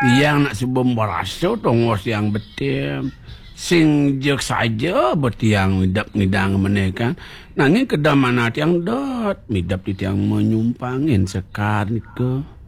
Tiang nak sebum berasa tongos yang betul. Sing jek saja bertiang midap ngidang menekan. Nanging kedam mana tiang dot midap di tiang menyumpangin sekar itu.